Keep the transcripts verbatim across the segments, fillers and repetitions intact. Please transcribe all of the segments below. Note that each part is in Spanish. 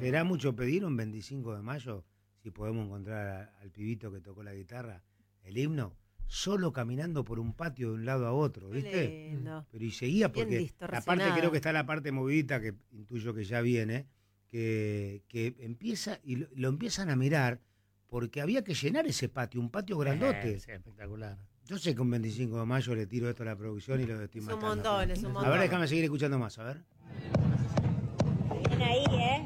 ¿Será mucho pedir un veinticinco de mayo si podemos encontrar a- al pibito que tocó la guitarra, el himno, solo caminando por un patio de un lado a otro, Qué ¿viste? lindo. Pero y seguía Bien porque la distorsionada. parte, creo que está la parte movidita, que intuyo que ya viene, que, que empieza y lo, lo empiezan a mirar porque había que llenar ese patio, un patio grandote. Eh, sí, espectacular. Yo sé que un veinticinco de mayo le tiro esto a la producción y lo estoy Es un matando. montón, pero- es un A montón. ver, déjame seguir escuchando más, a ver. Bien ahí, ¿eh?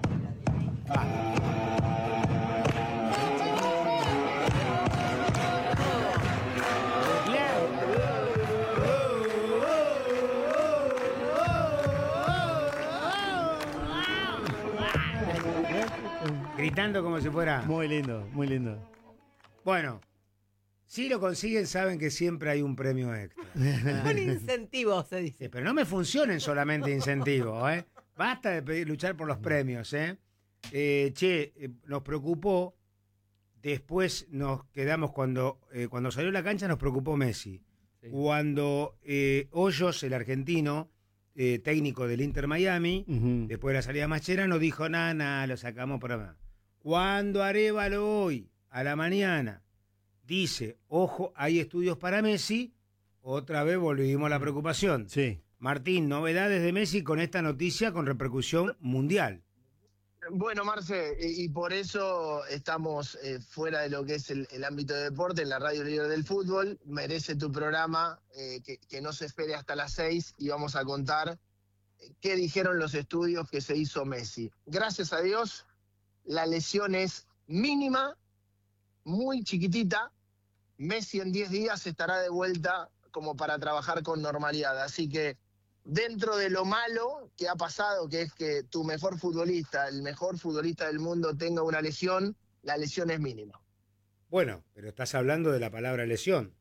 Gritando como si fuera... Muy lindo, muy lindo. Bueno, si lo consiguen, saben que siempre hay un premio extra. Un incentivo, se Sí, dice. pero no me funcionen solamente incentivos, ¿eh? Basta de pedir, luchar por los premios, ¿eh? Eh, che, eh, nos preocupó, después nos quedamos cuando, eh, cuando salió la cancha nos preocupó Messi. Sí. Cuando eh, Hoyos, el argentino, eh, técnico del Inter Miami, Ujú. después de la salida Machera, nos dijo, nada, nada, lo sacamos por acá. Cuando Arévalo hoy, a la mañana, dice, ojo, hay estudios para Messi, otra vez volvimos a la preocupación. Sí. Martín, novedades de Messi con esta noticia con repercusión mundial. Bueno, Marce, y, y por eso estamos eh, fuera de lo que es el, el ámbito de deporte, en la radio líder del fútbol. Merece tu programa eh, que, que no se espere hasta las seis y vamos a contar eh, qué dijeron los estudios que se hizo Messi. Gracias a Dios, la lesión es mínima, muy chiquitita. Messi en diez días estará de vuelta como para trabajar con normalidad. Así que dentro de lo malo que ha pasado, que es que tu mejor futbolista, el mejor futbolista del mundo tenga una lesión, la lesión es mínima. Bueno, pero estás hablando de la palabra lesión.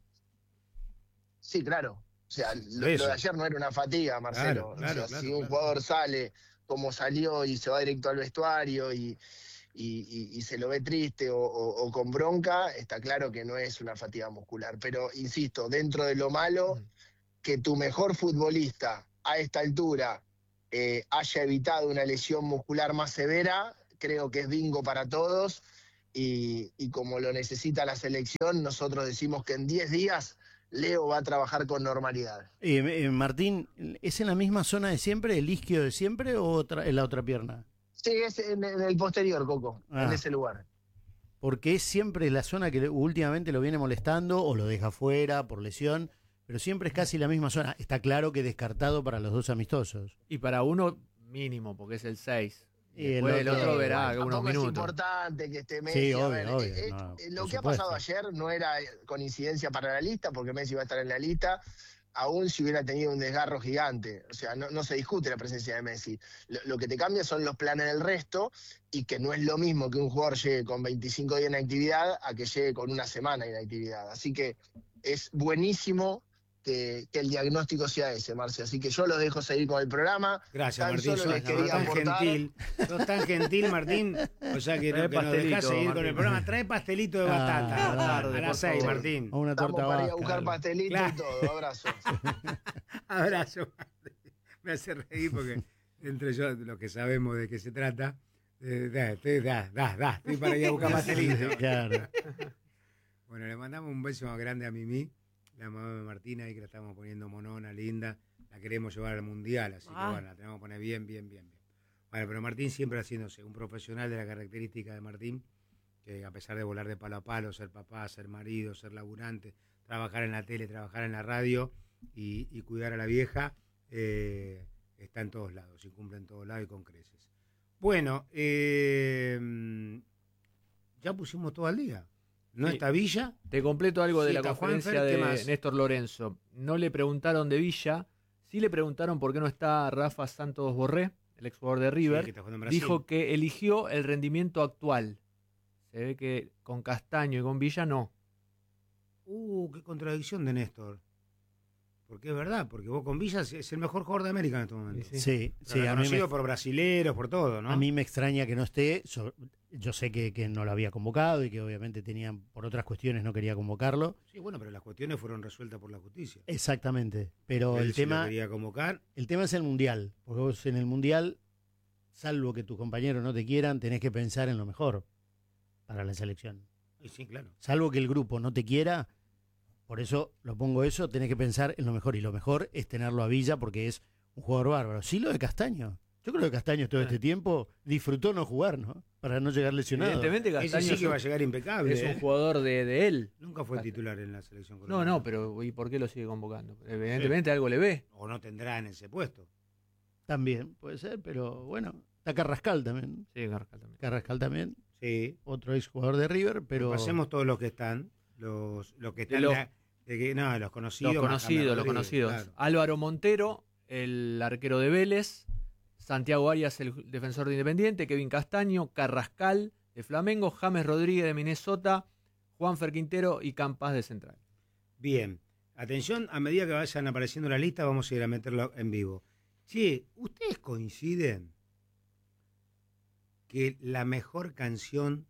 Sí, claro. O sea, lo, Eso. lo de ayer no era una fatiga, Marcelo. Claro, claro, O sea, claro, si un claro. jugador sale como salió y se va directo al vestuario y, y, y- y se lo ve triste o, o- o con bronca, está claro que no es una fatiga muscular. Pero, insisto, dentro de lo malo, que tu mejor futbolista a esta altura eh, haya evitado una lesión muscular más severa, creo que es bingo para todos. Y, y como lo necesita la selección, nosotros decimos que en diez días Leo va a trabajar con normalidad. Eh, eh, Martín, ¿es en la misma zona de siempre, el isquio de siempre o otra, en la otra pierna? Sí, es en, en el posterior, Coco, Ah. en ese lugar. Porque es siempre la zona que últimamente lo viene molestando o lo deja fuera por lesión, pero siempre es casi la misma zona. Está claro que descartado para los dos amistosos. Y para uno mínimo, porque es el seis. Y el Después el otro- otro Eh, verá igual, unos tampoco es minutos. importante que esté Messi. Sí, A obvio, ver, obvio, eh, eh, no, eh, lo por que ha supuesto. pasado ayer no era coincidencia para la lista, porque Messi va a estar en la lista, aún si hubiera tenido un desgarro gigante. O sea, no, no se discute la presencia de Messi. Lo, lo que te cambia son los planes del resto, y que no es lo mismo que un jugador llegue con veinticinco días de inactividad a que llegue con una semana de inactividad. Así que es buenísimo que, que el diagnóstico sea ese, Marce. Así que yo los dejo seguir con el programa. Gracias, Tan Martín. solo Sos les sos quería tan aportar- gentil. Sos tan gentil, Martín. O sea que, Trae no, que nos pastelito, dejás seguir con Martín. el programa. Trae pastelito de Ah, batata. tarde, a por las seis, favor. Martín. O una Estamos torta para ir a vasca, buscar algo. pastelito Claro. y todo. Abrazo. Abrazo. Me hace reír porque entre yo, los que sabemos de qué se trata, eh, da, te- da, da, da, estoy para ir a buscar pastelito. Claro. Bueno, le mandamos un beso más grande a Mimi, la mamá de Martina, ahí que la estamos poniendo monona, linda. La queremos llevar al mundial, así que Ah. bueno, la tenemos que poner bien, bien, bien, bien. Bueno, pero Martín siempre haciéndose un profesional de la característica de Martín, que a pesar de volar de palo a palo, ser papá, ser marido, ser laburante, trabajar en la tele, trabajar en la radio y, y cuidar a la vieja, eh, está en todos lados y cumple en todos lados y con creces. Bueno, eh, ya pusimos todo al día. ¿No Sí. está Villa? Te completo algo de Sí, la está conferencia Juanfer, ¿qué de más? Néstor Lorenzo. No le preguntaron de Villa, sí le preguntaron por qué no está Rafa Santos Borré, el exjugador de Sí, River. que está jugando en Brasil. Dijo que eligió el rendimiento actual. Se ve que con Castaño y con Villa no. Uh, qué contradicción de Néstor. Porque es verdad, porque vos con Villa es- es el mejor jugador de América en este momento. Sí, Sí, O sea, sí, a mí, reconocido me, por brasileros, por todo, ¿no? a mí me extraña que no esté. So- Yo sé que, que no lo había convocado y que obviamente tenían, por otras cuestiones, no quería convocarlo. Sí, bueno, pero las cuestiones fueron resueltas por la justicia. Exactamente. Pero Él el si lo tema, quería convocar. el tema es el Mundial. Porque vos en el Mundial salvo que tus compañeros no te quieran, tenés que pensar en lo mejor para la selección. Y sí, claro. Salvo que el grupo no te quiera, por eso lo pongo eso, tenés que pensar en lo mejor. Y lo mejor es tenerlo a Villa porque es un jugador bárbaro. Sí, lo de Castaño. Yo creo que Castaño todo este tiempo disfrutó no jugar, ¿no? Para no llegar lesionado. Evidentemente Ese Castaño sí que va a llegar impecable. es un ¿eh? jugador de, de él. Nunca fue Castaño. titular en la selección No, colombiana. no, pero ¿y por qué lo sigue convocando? Evidentemente algo le ve. O no tendrá en ese puesto. También, puede ser, pero bueno, está Carrascal también. Sí, Carrascal también. Carrascal también, Sí. otro ex jugador de River, pero... Pasemos todos los que están. Los, los que están. los- la- de que- no, los conocidos. Los más conocidos, James los Rodríguez, conocidos. claro. Álvaro Montero, el arquero de Vélez. Santiago Arias, el defensor de Independiente. Kevin Castaño, Carrascal de Flamengo. James Rodríguez de Minnesota. Juanfer Quintero y Campas de Central. Bien. Atención, a medida que vayan apareciendo la lista, vamos a ir a meterlo en vivo. Che, ¿ustedes coinciden que la mejor canción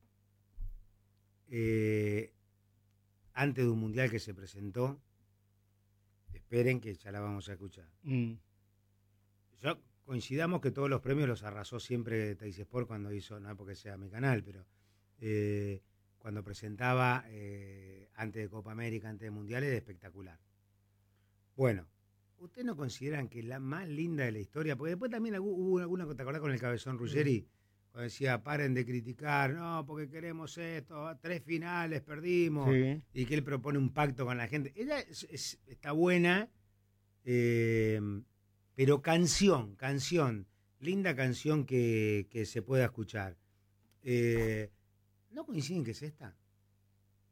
eh, antes de un mundial que se presentó, esperen que ya la vamos a escuchar? Mm. Yo coincidamos que todos los premios los arrasó siempre Teis Sport cuando hizo, no es porque sea mi canal, pero eh, cuando presentaba eh, antes de Copa América, antes de Mundiales, era espectacular. Bueno, ¿ustedes no consideran que la más linda de la historia? Porque después también hubo hubo alguna, ¿te acordás con el Cabezón Ruggeri? Cuando decía, paren de criticar, no, porque queremos esto, tres finales perdimos, Sí. y que él propone un pacto con la gente. Ella es- es- está buena, eh, pero canción, canción, linda canción que, que se pueda escuchar. Eh, ¿No coinciden que es esta?